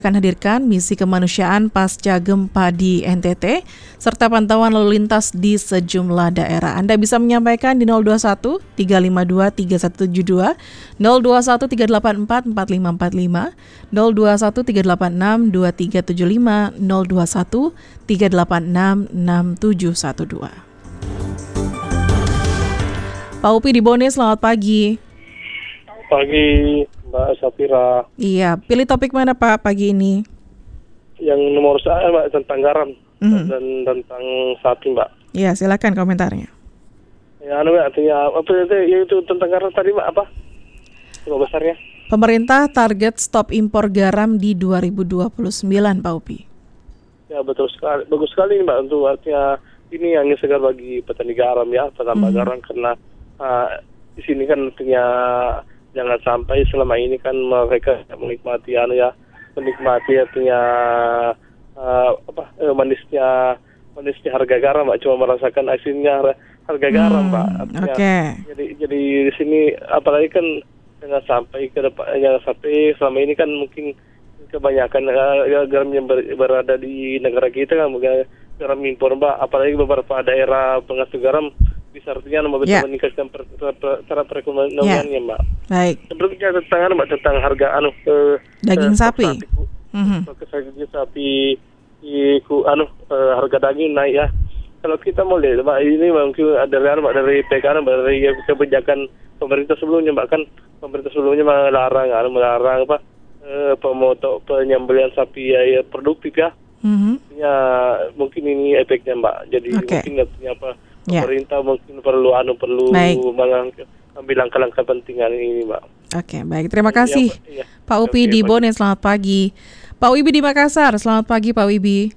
akan hadirkan misi kemanusiaan pasca gempa di NTT serta pantauan lalu lintas di sejumlah daerah. Anda bisa menyampaikan di 021 352 3172, 021 384 4545, 021 386 2375, 021 386 6712. Pak Upi di Bone, selamat pagi. Pagi Mbak Safira. Iya, pilih topik mana Pak pagi ini? Yang nomor saya Mbak tentang garam dan tentang sapi Mbak. Iya, silakan komentarnya. Ya, artinya apa itu tentang garam tadi Mbak apa? Coba besarnya. Pemerintah target stop impor garam di 2029 Pak Upi. Ya betul sekali, bagus sekali Mbak untuk artinya ini angin segar bagi petani garam ya, petambak garam karena di sini kan artinya jangan sampai selama ini kan mereka menikmati menikmati artinya manisnya harga garam Mbak, cuma merasakan asinnya harga garam Mbak. Artinya, jadi di sini apalagi kan jangan sampai selama ini kan mungkin kebanyakan garam yang berada di negara kita kan garam impor Mbak, apalagi beberapa daerah penghasil garam bisa artinya bisa meningkatkan cara perekonomiannya Mbak. Baik. Sebelumnya tentang harga daging sapi. Sapi harga daging naik ya. Kalau kita mau lihat Mbak, ini mungkin dari PKN dari kebijakan pemerintah sebelumnya Mbak, kan pemerintah sebelumnya melarang penyembelihan sapi produktif ya. Ya mungkin ini efeknya Mbak. Jadi mungkin pemerintah mungkin perlu ambil langkah-langkah pentingan ini Mbak. Oke, baik. Terima kasih Pak Upi di Bone, selamat pagi. Pak Wibi di Makassar, selamat pagi Pak Wibi.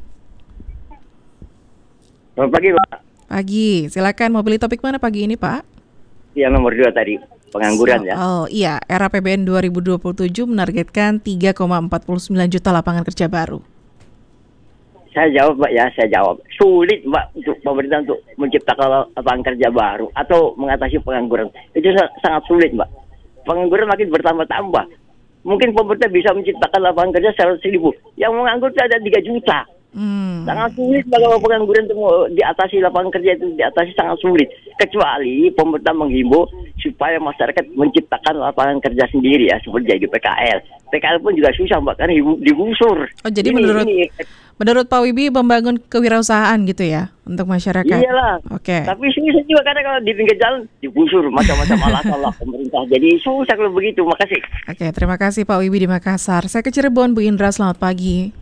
Selamat pagi Pak. Pagi, silakan mau pilih topik mana pagi ini Pak? Iya, nomor 2 tadi, pengangguran ya. Oh iya, era APBN 2027 menargetkan 3,49 juta lapangan kerja baru. Saya jawab Mbak ya, sulit Mbak untuk pemerintah untuk menciptakan lapangan kerja baru atau mengatasi pengangguran. Itu sangat sulit Mbak. Pengangguran makin bertambah-tambah. Mungkin pemerintah bisa menciptakan lapangan kerja 100.000. Yang menganggur itu ada 3 juta. Sangat sulit kalau pengangguran itu diatasi, lapangan kerja itu diatasi sangat sulit. Kecuali pemerintah menghimbau supaya masyarakat menciptakan lapangan kerja sendiri ya, seperti jadi PKL. PKL pun juga susah Mbak, karena digusur. Oh jadi menurut Pak Wibi membangun kewirausahaan gitu ya untuk masyarakat? Iyalah. Oke. Tapi susah juga karena kalau di pinggir jalan digusur macam-macam alasan pemerintah. Jadi susah kalau begitu. Makasih. Oke, terima kasih Pak Wibi di Makassar. Saya ke Cirebon, Bu Indra, selamat pagi.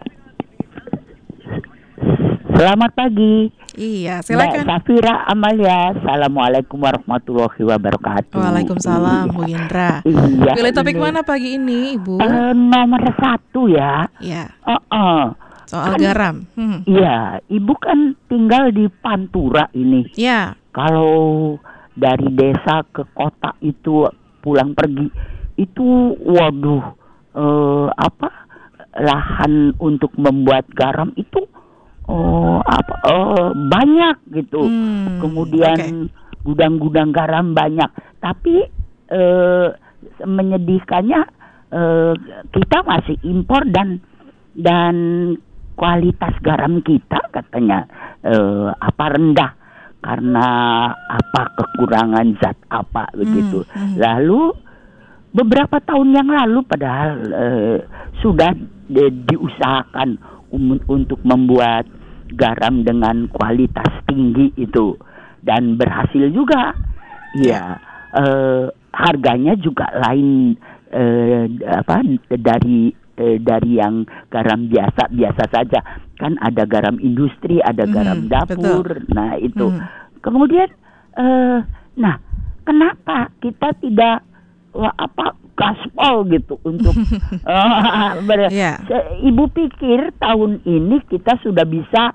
Selamat pagi. Iya, silakan. Mbak Safira Amalia. Assalamualaikum warahmatullahi wabarakatuh. Waalaikumsalam, Bu Indra. Iya. Pilih topik mana pagi ini, Ibu? Nomor 1 ya. Iya. Kan, soal garam. Iya, Ibu kan tinggal di Pantura ini. Iya. Kalau dari desa ke kota itu pulang pergi itu, waduh, lahan untuk membuat garam itu banyak gitu. Kemudian gudang-gudang garam banyak. Tapi menyedihkannya kita masih impor dan kualitas garam kita katanya rendah karena kekurangan zat begitu. Lalu beberapa tahun yang lalu padahal sudah diusahakan untuk membuat garam dengan kualitas tinggi itu dan berhasil juga. Ya, harganya juga lain dari yang garam biasa saja. Kan ada garam industri, ada garam dapur. Betul. Nah, itu. Kemudian kenapa kita tidak gaspol gitu untuk Ibu pikir tahun ini kita sudah bisa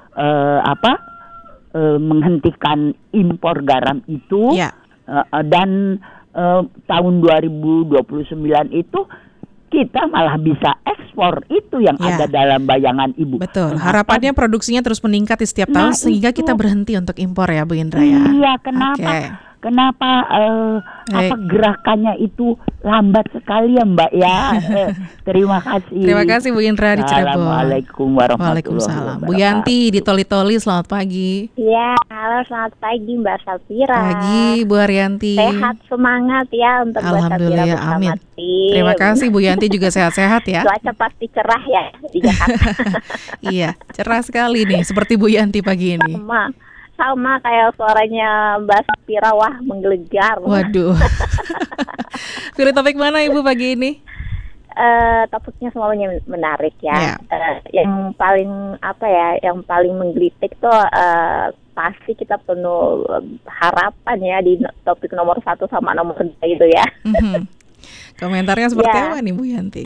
menghentikan impor garam itu dan tahun 2029 itu kita malah bisa ekspor, itu yang ada dalam bayangan Ibu. Betul. Harapannya produksinya terus meningkat di setiap tahun sehingga kita berhenti untuk impor ya Bu Indra ya. Iya, kenapa kenapa apa gerakannya itu lambat sekali ya Mbak ya. Terima kasih. Terima kasih Bu Indra di Cirebon. Assalamualaikum warahmatullahi Waalaikumsalam. wabarakatuh. Bu Yanti di Toli-Toli, selamat pagi. Ya, halo selamat pagi Mbak Safira. Pagi Bu Haryanti. Sehat semangat ya untuk Mbak Safira Alhamdulillah, bersama amin. tim. Terima kasih Bu Yanti juga sehat-sehat ya. Cuaca pasti cerah ya di Jakarta. Iya, cerah sekali nih seperti Bu Yanti pagi ini. Sama kayak suaranya Mbak Safira, wah menggelegar. Waduh. Pilih topik mana Ibu pagi ini? Topiknya semuanya menarik ya. Yeah. Yang paling menggelitik tuh pasti kita penuh harapan ya di topik nomor 1 sama nomor 2 itu ya. Komentarnya seperti apa nih Bu Yanti?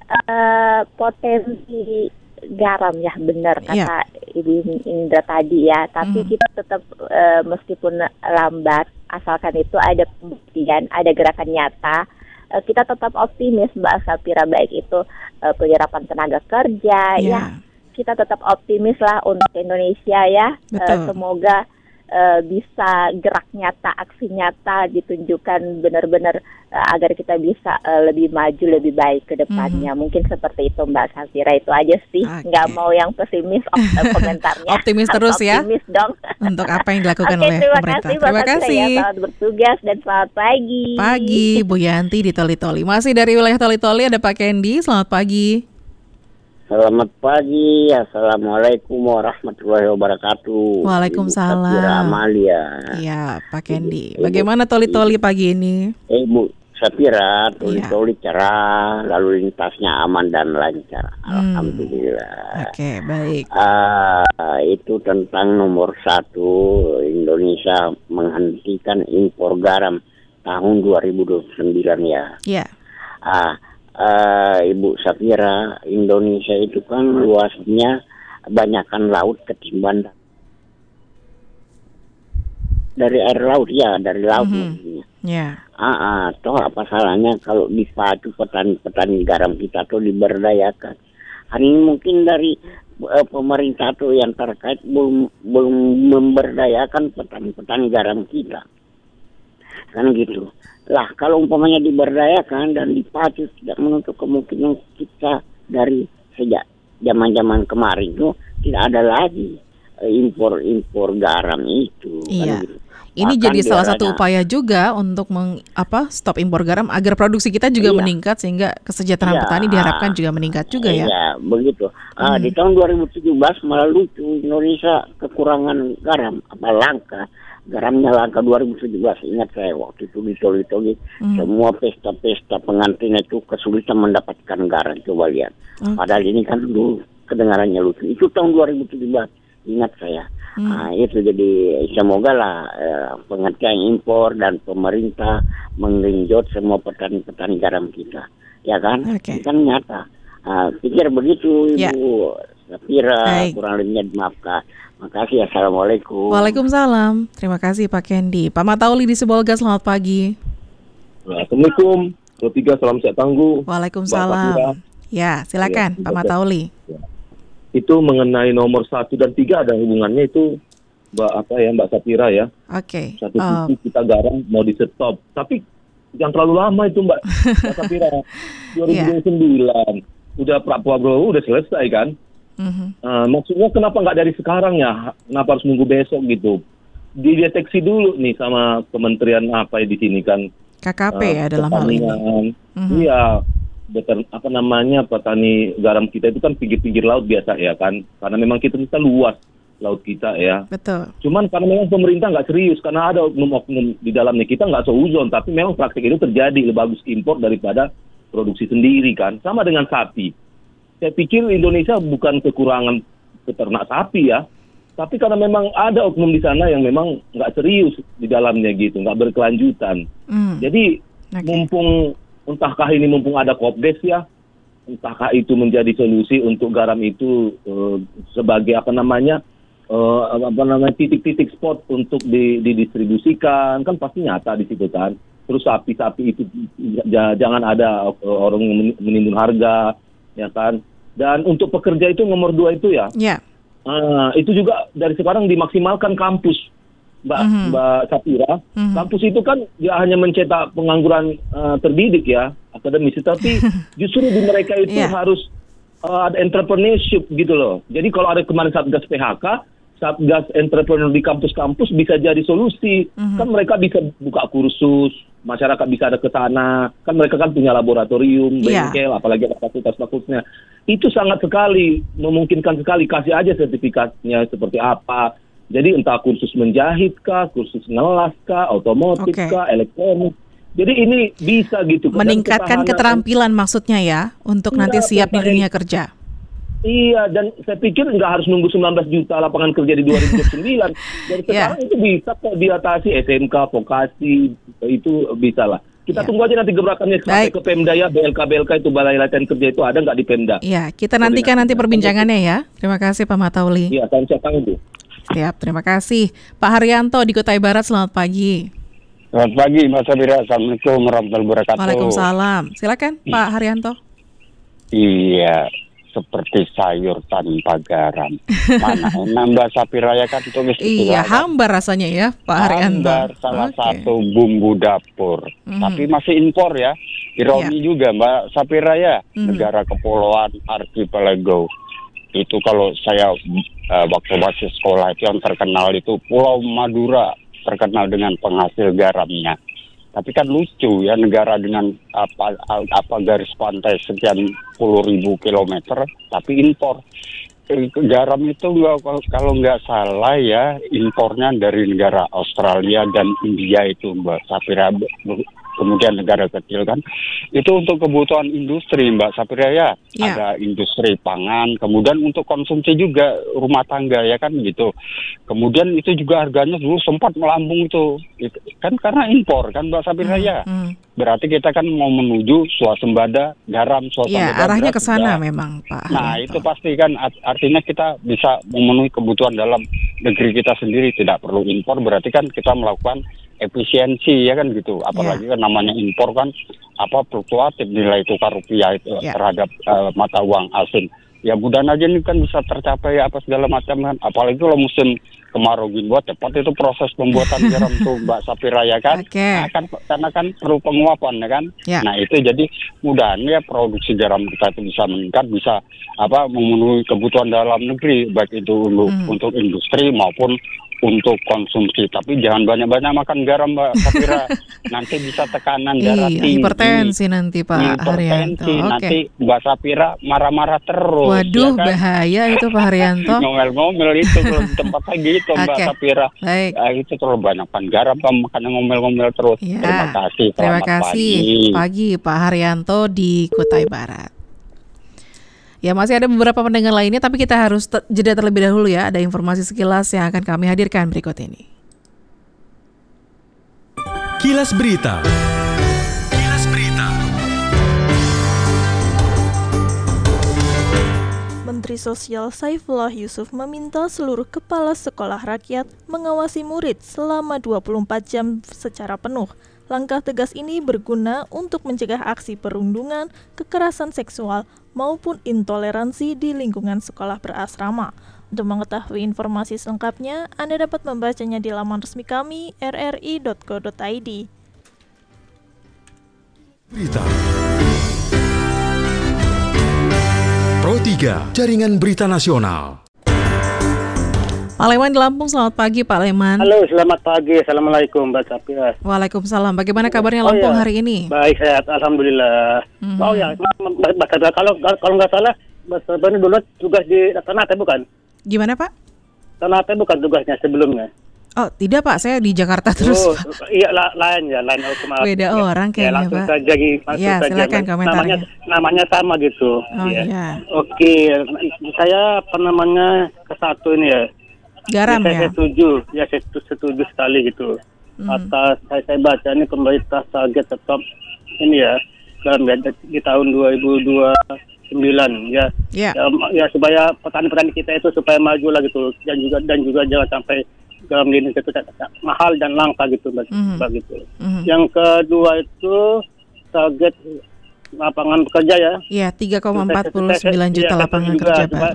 Potensi garam ya, benar kata Ibu Indra tadi ya. Tapi kita tetap meskipun lambat, asalkan itu ada pembuktian, ada gerakan nyata, kita tetap optimis Mbak Safira, baik itu penyerapan tenaga kerja ya. Kita tetap optimis lah untuk Indonesia ya. Semoga bisa gerak nyata, aksi nyata ditunjukkan benar-benar agar kita bisa lebih maju, lebih baik ke depannya. Mungkin seperti itu Mbak Safira, itu aja sih. Nggak mau yang pesimis komentarnya. Optimis terus ya. Optimis dong. Untuk apa yang dilakukan oleh pemerintah. Terima kasih. Ya, selamat bertugas dan selamat pagi. Pagi Bu Yanti di Toli-Toli. Masih dari wilayah Toli-Toli ada Pak Kendi. Selamat pagi. Selamat pagi, Assalamualaikum warahmatullahi wabarakatuh. Waalaikumsalam. Ibu Safira Amalia. Iya, Pak Kendi. Bagaimana Toli-Toli pagi ini? Ibu Safira, Toli-Toli cerah, lalu lintasnya aman dan lancar. Alhamdulillah. Oke, baik. Itu tentang nomor 1, Indonesia menghentikan impor garam tahun 2029 ya. Iya. Ibu Safira, Indonesia itu kan luasnya banyakkan laut ketimbang dari air laut ya, dari laut. Toh apa salahnya kalau dipacu petani garam kita tuh diberdayakan. Hari ini mungkin dari pemerintah tuh yang terkait belum memberdayakan petani garam kita, kan gitu. Lah kalau umpamanya diberdayakan dan dipacu, tidak menutup kemungkinan kita dari sejak zaman kemarin tuh tidak ada lagi impor garam itu. Iya. Kan gitu. Ini jadi salah satu upaya juga untuk stop impor garam agar produksi kita juga meningkat, sehingga kesejahteraan petani diharapkan juga meningkat juga ya. Iya, begitu. Di tahun 2017 malah lucu, Indonesia kekurangan garam, garamnya langka 2017. Ingat saya waktu itu di Toli-Toli, semua pesta pengantin itu kesulitan mendapatkan garam. Coba lihat. Padahal ini kan dulu kedengarannya lucu. Itu tahun 2017, ingat saya. Itu jadi semoga lah pengertian impor dan pemerintah menggenjot semua petani garam kita, ya kan? Ini kan nyata. Pikir begitu Ibu Safira, kurang lebihnya dimaafkan. Makasih, Assalamualaikum. Waalaikumsalam. Terima kasih Pak Kendi. Pak Matauli di Sibolga, selamat pagi. Assalamualaikum. Ketiga, salam sehat tangguh. Waalaikumsalam. Ya, silakan Pak Matauli. Itu mengenai nomor 1 dan 3 ada hubungannya itu Mbak Safira ya. Oke. Satu sisi kita garam mau di stop. Tapi jangan terlalu lama itu Mbak Safira. 2029 udah Prabowo udah selesai kan. Maksudnya kenapa nggak dari sekarang ya? Kenapa harus nunggu besok gitu? Dideteksi dulu nih sama kementerian di sini kan. KKP ya dalam hal ini. Iya. Petani garam kita itu kan pinggir-pinggir laut biasa ya kan, karena memang kita luas laut kita ya. Betul. Cuman karena memang pemerintah nggak serius, karena ada oknum-oknum di dalamnya, kita nggak seuzon, tapi memang praktik itu terjadi, lebih bagus impor daripada produksi sendiri kan. Sama dengan sapi. Saya pikir Indonesia bukan kekurangan peternak sapi ya, tapi karena memang ada oknum di sana yang memang nggak serius di dalamnya gitu, nggak berkelanjutan. Jadi entahkah ini mumpung ada Kopdes ya, entahkah itu menjadi solusi untuk garam itu sebagai titik-titik spot untuk didistribusikan, kan pasti nyata di situ kan. Terus sapi-sapi itu jangan ada orang yang menimbun harga, ya kan. Dan untuk pekerja itu nomor 2 itu ya. Itu juga dari sekarang dimaksimalkan kampus Mbak Safira, kampus itu kan ya hanya mencetak pengangguran terdidik ya, akademis, tapi justru di mereka itu harus ada entrepreneurship gitu loh. Jadi kalau ada kemarin Satgas PHK, Satgas entrepreneur di kampus-kampus bisa jadi solusi. Kan mereka bisa buka kursus, masyarakat bisa ada ke sana. Kan mereka kan punya laboratorium, bengkel, apalagi ada fakultas-fakultasnya. Itu sangat sekali, memungkinkan sekali. Kasih aja sertifikatnya seperti apa. Jadi entah kursus menjahit kah, kursus ngelas kah, otomotif kah, elektronik. Jadi ini bisa gitu. Meningkatkan keterampilan maksudnya ya, untuk nanti siap di dunia kerja. Iya, dan saya pikir nggak harus nunggu 19 juta lapangan kerja di 2029. Dari sekarang itu bisa kok diatasi, SMK, vokasi, itu bisa lah. Kita tunggu aja nanti gebrakannya sampai ke Pemda ya, BLK itu Balai Latihan Kerja itu ada nggak di Pemda? Iya, kita nantikan nanti perbincangannya ya. Terima kasih Pak Matauli. Iya, saya itu. Siap, terima kasih. Pak Haryanto di Kutai Barat, selamat pagi. Selamat pagi Mbak Safira, Assalamualaikum warahmatullahi wabarakatuh. Waalaikumsalam. Silakan Pak Haryanto. Iya, seperti sayur tanpa garam. Mana enak Mbak Safira ya kan tulis itu. Iya, hambar rasanya ya Pak Haryanto. Hambar salah satu bumbu dapur. Tapi masih impor ya. Ironi juga Mbak Safira ya. Negara kepulauan archipelago. Itu kalau saya waktu masih sekolah itu yang terkenal itu Pulau Madura, terkenal dengan penghasil garamnya. Tapi kan lucu ya, negara dengan apa garis pantai sekian puluh ribu kilometer, tapi impor. Garam itu kalau nggak salah ya, impornya dari negara Australia dan India itu Mbak Safira. Kemudian negara kecil kan, itu untuk kebutuhan industri Mbak Safira ya. Ada industri pangan, kemudian untuk konsumsi juga rumah tangga ya kan gitu. Kemudian itu juga harganya dulu sempat melambung itu kan karena impor kan Mbak Safira ya. Berarti kita kan mau menuju swasembada garam, swasembada arahnya ke sana memang Pak. Nah itu pasti kan artinya kita bisa memenuhi kebutuhan dalam negeri kita sendiri, tidak perlu impor. Berarti kan kita melakukan efisiensi ya kan gitu. Apalagi kan namanya impor kan fluktuatif nilai tukar rupiah itu terhadap mata uang asing. Ya mudah aja ini kan bisa tercapai apa segala macam kan. Apalagi kalau musim kemarau gini buat cepat itu proses pembuatan garam tuh Mbak Safira ya kan. Nah, kan karena kan perlu penguapan ya kan. Nah itu jadi mudahan ya produksi garam kita itu bisa meningkat, bisa memenuhi kebutuhan dalam negeri, baik itu untuk industri maupun untuk konsumsi. Tapi jangan banyak-banyak makan garam Mbak Safira. Nanti bisa tekanan darah tinggi. Hipertensi nanti Pak Haryanto. Nanti Mbak Safira marah-marah terus. Waduh ya kan? Bahaya itu Pak Haryanto. Ngomel-ngomel itu kalau di tempat kayak gitu Mbak Safira. Baik. Itu terlalu banyak garam kamu makanya ngomel-ngomel terus. Terima kasih. Terima kasih pagi Pak Haryanto di Kutai Barat. Ya masih ada beberapa pendengar lainnya, tapi kita harus jeda terlebih dahulu ya. Ada informasi sekilas yang akan kami hadirkan berikut ini. Kilas Berita. Kilas Berita. Menteri Sosial Saifullah Yusuf meminta seluruh kepala sekolah rakyat mengawasi murid selama 24 jam secara penuh. Langkah tegas ini berguna untuk mencegah aksi perundungan, kekerasan seksual, maupun intoleransi di lingkungan sekolah berasrama. Untuk mengetahui informasi selengkapnya, Anda dapat membacanya di laman resmi kami, rri.co.id. Berita Pro 3, Jaringan Berita Nasional. Pak Leman di Lampung, selamat pagi Pak Leman. Halo, selamat pagi. Assalamualaikum Mbak Safira. Waalaikumsalam. Bagaimana kabarnya Lampung hari ini? Baik, sehat. Alhamdulillah. Oh ya, Mbak Safira, kalau nggak salah, Mbak Safira dulu tugas di Ternate bukan? Gimana Pak? Ternate bukan tugasnya sebelumnya? Oh tidak Pak, saya di Jakarta terus. Iya lain automatis. Beda orang kayaknya Pak. Ya silakan komentarnya. Namanya sama gitu. Oh ya. Oke, saya ke satu ini ya. Garam ya. Saya setuju sekali gitu. Atas saya baca ini pemerintah target tetap ini ya dalam di tahun 2029 ya. Ya supaya petani-petani kita itu supaya maju lah gitu dan juga jangan sampai garam ini itu mahal dan langka gitu Mbak gitu. Yang kedua itu target lapangan pekerja ya. Iya, 3,49 juta lapangan kerja baru.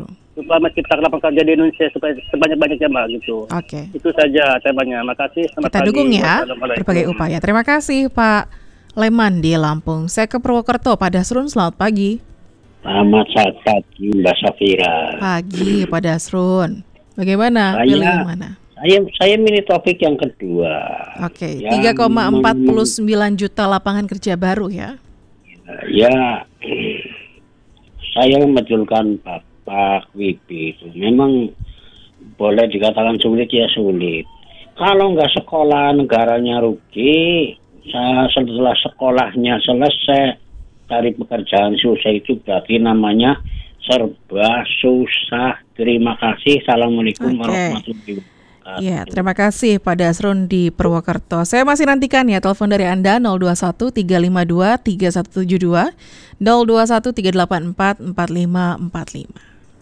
supaya menciptakan lapangan kerja di Indonesia supaya sebanyak-banyaknya Mbak gitu. Oke. Itu saja temanya. Makasih. Kita dukung ya berbagai upaya. Terima kasih Pak Leman di Lampung. Saya ke Purwokerto, Pak Dasrun, selamat pagi. Selamat pagi Mbak Safira. Pagi Pak Dasrun. Bagaimana? Pilih yang mana? Saya milih topik yang kedua. Oke, 3,49 juta lapangan kerja baru ya. Ya, saya membetulkan Pak Wibi itu. Memang boleh dikatakan sulit ya sulit. Kalau nggak sekolah negaranya rugi, setelah sekolahnya selesai cari pekerjaan susah, itu berarti namanya serba susah. Terima kasih. Assalamualaikum warahmatullahi wabarakatuh. Ya, terima kasih Pak Dasrun di Purwokerto. Saya masih nantikan ya telepon dari Anda 021 352 3172 021 384 4545.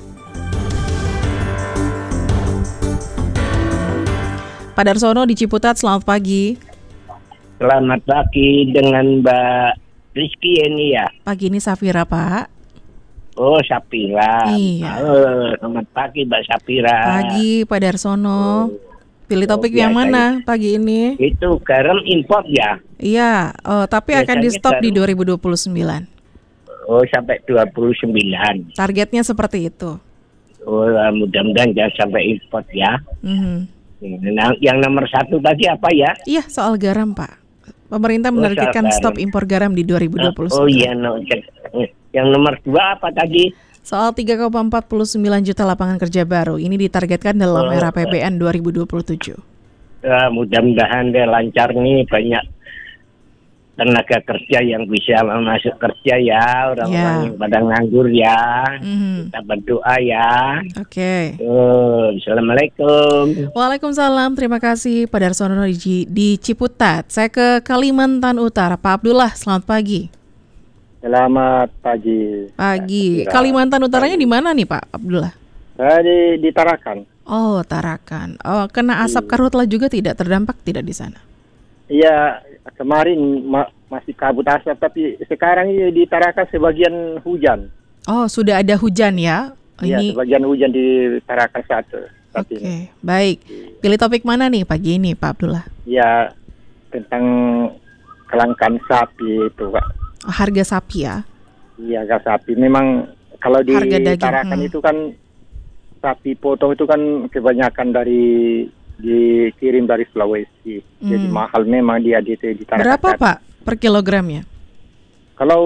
Pak Darsono di Ciputat, selamat pagi. Selamat pagi dengan Mbak Rizky ini ya. Pagi ini Safira, Pak. Oh, Sapira. Iya. Halo, selamat pagi Mbak Sapira. Pagi Pak Darsono. Pilih topik yang mana pagi ini? Itu garam import ya? Iya, tapi biasanya akan di stop di 2029. Oh, sampai 29. Targetnya seperti itu. Oh, mudah-mudahan jangan sampai import ya. Nah, yang nomor 1 tadi apa ya? Iya, soal garam Pak. Pemerintah menargetkan stop impor garam di 2029. Oh iya, yang nomor 2 apa tadi? Soal 3,49 juta lapangan kerja baru. Ini ditargetkan dalam era APBN 2027. Mudah-mudahan deh lancar nih, banyak tenaga kerja yang bisa masuk kerja ya, orang-orang yang pada nganggur ya. Kita berdoa ya. Oke. Assalamualaikum. Waalaikumsalam. Terima kasih Pak Darsono di Ciputat. Saya ke Kalimantan Utara. Pak Abdullah, selamat pagi. Selamat pagi. Pagi. Kalimantan Utaranya di mana nih Pak Abdullah? Saya di Tarakan. Oh, Tarakan. Oh, kena asap karhutla juga tidak terdampak tidak di sana? Iya, kemarin masih kabut asap, tapi sekarang di Tarakan sebagian hujan. Oh, sudah ada hujan ya? Iya, sebagian hujan di Tarakan satu. Oke, baik. Pilih topik mana nih pagi ini Pak Abdullah? Ya, tentang kelangkaan sapi itu Pak. Harga sapi ya? Iya, harga sapi. Memang kalau di Tarakan itu kan sapi potong itu kan kebanyakan dikirim dari Sulawesi. Jadi mahal memang dia di Tarakan. Berapa Pak per kilogramnya? Kalau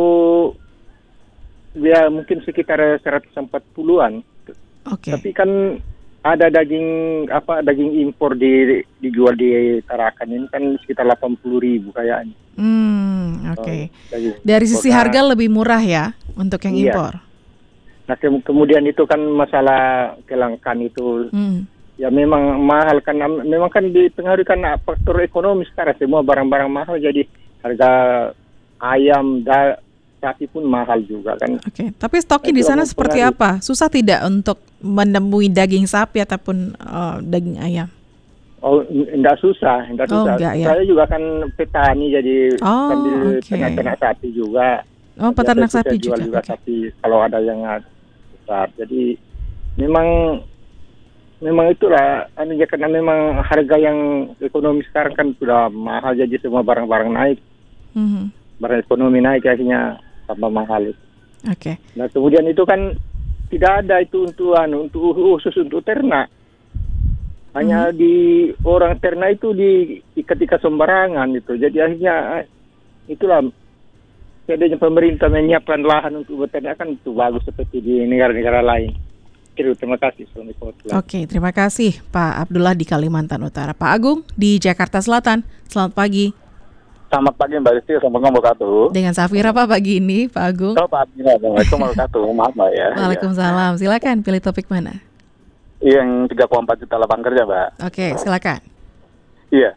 ya mungkin sekitar 140-an. Oke. Tapi kan ada daging impor dijual di Tarakan ini kan sekitar 80.000 kayaknya. Oke. Dari sisi harga lebih murah ya untuk yang impor. Nah kemudian itu kan masalah kelangkaan itu ya memang mahal kan, memang kan dipengaruhi karena faktor ekonomi sekarang, semua barang-barang mahal, jadi harga ayam sapi pun mahal juga kan. Oke. Tapi stoknya di sana seperti apa? Susah tidak untuk menemui daging sapi ataupun daging ayam? Oh, enggak susah. Enggak, ya? Saya juga kan petani, jadi sambil ternak sapi juga. Oh, peternak sapi jual juga sapi kalau ada yang besar. Jadi memang itulah karena memang harga yang ekonomi sekarang kan sudah mahal, jadi semua barang-barang naik. Barang ekonomi naik akhirnya tambah mahal itu. Oke. Nah kemudian itu kan tidak ada itu untuk khusus untuk ternak. Hanya di orang ternak itu di ketika sembarangan itu. Jadi akhirnya itulah seandainya pemerintah menyiapkan lahan untuk beternak kan itu bagus seperti di negara-negara lain. Terima kasih. Oke, terima kasih Pak Abdullah di Kalimantan Utara. Pak Agung di Jakarta Selatan, selamat pagi. Selamat pagi Mbak Rizky, assalamualaikum warahmatullahi wabarakatuh. Dengan Safira Pak pagi ini, Pak Agung. Oh, Pak Agung, assalamualaikum warahmatullahi wabarakatuh. Maaf Mbak ya. Waalaikumsalam. Silakan pilih topik mana? Yang 3,4 juta lapangan kerja Mbak. Oke, silakan. Iya,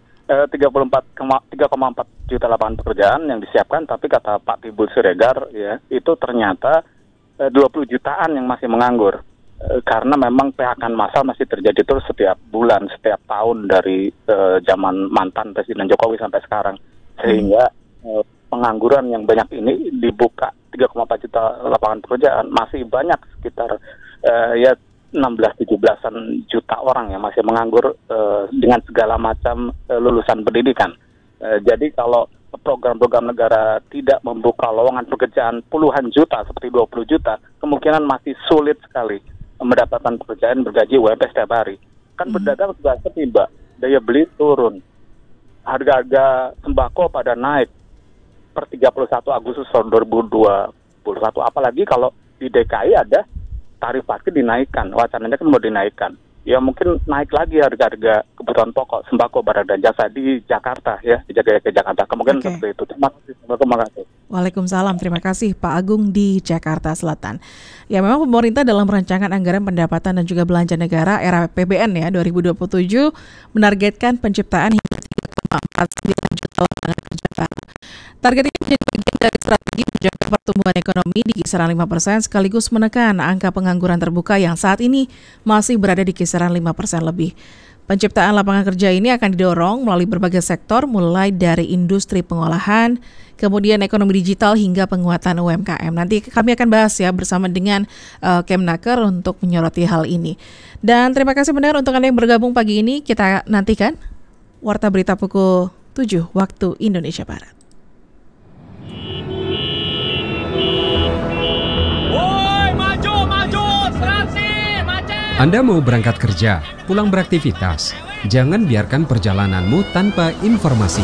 3,4 juta lapangan pekerjaan yang disiapkan, tapi kata Pak Timbul Siregar ya, itu ternyata 20 jutaan yang masih menganggur. Karena memang PHK massal masih terjadi terus setiap bulan, setiap tahun dari zaman mantan Presiden Jokowi sampai sekarang. Sehingga pengangguran yang banyak ini dibuka 3,4 juta lapangan pekerjaan, masih banyak sekitar 16-17an juta orang yang masih menganggur dengan segala macam lulusan pendidikan. Jadi kalau program-program negara tidak membuka lowongan pekerjaan puluhan juta seperti 20 juta, kemungkinan masih sulit sekali mendapatkan pekerjaan bergaji UMP setiap hari. Kan berdagang sudah sepi, Mbak, daya beli turun, harga-harga sembako pada naik per 31 Agustus tahun 2021, apalagi kalau di DKI ada tarif parkir dinaikkan, wacananya kan mau dinaikkan. Ya mungkin naik lagi harga-harga kebutuhan pokok, sembako, barang dan jasa di Jakarta ya, di Jakarta. Kemungkinan seperti itu. Terima kasih. Waalaikumsalam, terima kasih Pak Agung di Jakarta Selatan. Ya memang pemerintah dalam rancangan anggaran pendapatan dan juga belanja negara era APBN ya 2027 menargetkan penciptaan hingga 3,49 juta lapangan kerja baru. Target ini menjadi bagian dari strategi menjaga pertumbuhan ekonomi di kisaran 5% sekaligus menekan angka pengangguran terbuka yang saat ini masih berada di kisaran 5% lebih. Penciptaan lapangan kerja ini akan didorong melalui berbagai sektor mulai dari industri pengolahan, kemudian ekonomi digital hingga penguatan UMKM. Nanti kami akan bahas ya bersama dengan Kemnaker untuk menyoroti hal ini. Dan terima kasih benar untuk Anda yang bergabung pagi ini. Kita nantikan Warta Berita pukul 7 waktu Indonesia Barat. Anda mau berangkat kerja, pulang beraktivitas, jangan biarkan perjalananmu tanpa informasi.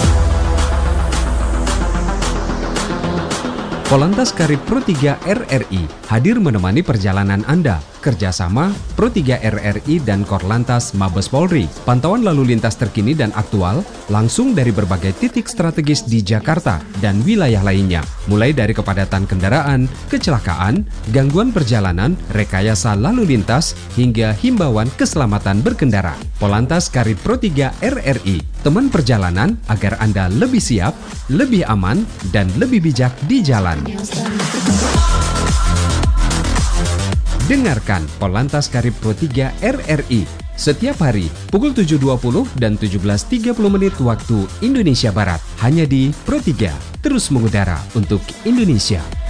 Polantas Karib Pro 3 RRI hadir menemani perjalanan Anda. Kerjasama Pro 3 RRI dan Korlantas Mabes Polri. Pantauan lalu lintas terkini dan aktual langsung dari berbagai titik strategis di Jakarta dan wilayah lainnya. Mulai dari kepadatan kendaraan, kecelakaan, gangguan perjalanan, rekayasa lalu lintas, hingga himbauan keselamatan berkendara. Polantas Karib Pro 3 RRI. Teman perjalanan agar Anda lebih siap, lebih aman, dan lebih bijak di jalan. Dengarkan Polantas Karib Pro 3 RRI setiap hari pukul 7.20 dan 17.30 waktu Indonesia Barat. Hanya di Pro 3, terus mengudara untuk Indonesia.